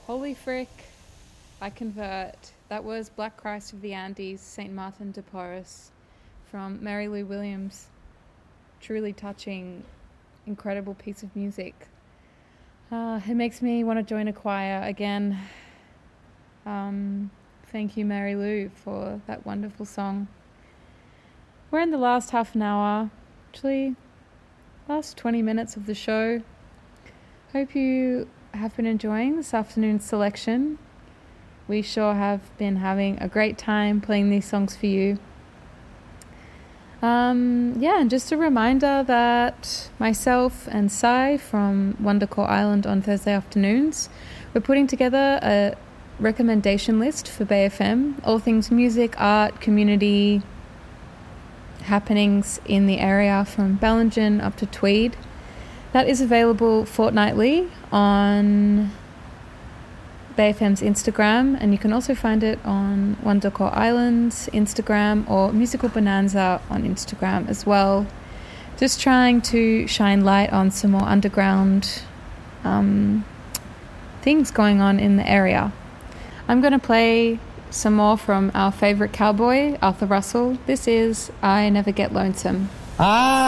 Holy frick, I convert. That was Black Christ of the Andes, St. Martin de Porres, from Mary Lou Williams. Truly touching, incredible piece of music. It makes me want to join a choir again. Thank you, Mary Lou, for that wonderful song. We're in the last half an hour, actually, last 20 minutes of the show. Hope you have been enjoying this afternoon's selection. We sure have been having a great time playing these songs for you. And just a reminder that myself and Sai from Wondercore Island on Thursday afternoons, we're putting together a recommendation list for Bay FM, all things music, art, community, happenings in the area from Ballingen up to Tweed. That is available fortnightly on Bay FM's Instagram, and you can also find it on Wondercore Island's Instagram or Musical Bonanza on Instagram as well. Just trying to shine light on some more underground things going on in the area. I'm going to play some more from our favourite cowboy, Arthur Russell. This is I Never Get Lonesome.